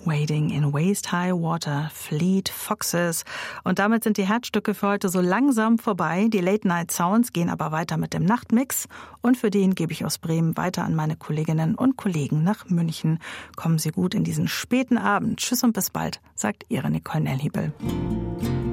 Wading in Waist-High Water, Fleet Foxes. Und damit sind die Herzstücke für heute so langsam vorbei. Die Late-Night-Sounds gehen aber weiter mit dem Nachtmix. Und für den gebe ich aus Bremen weiter an meine Kolleginnen und Kollegen nach München. Kommen Sie gut in diesen späten Abend. Tschüss und bis bald, sagt Ihre Nicole Nelhibel.